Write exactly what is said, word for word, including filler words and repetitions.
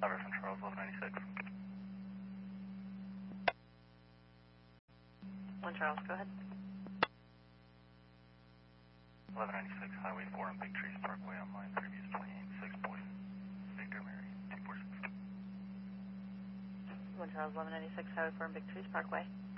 Cover from Charles, eleven ninety-six. One Charles, go ahead. eleven ninety-six, Highway four on Big Trees Parkway on line previous twenty-eight six point Victor Mary, two four six. One Charles, eleven ninety-six, Highway four on Big Trees Parkway.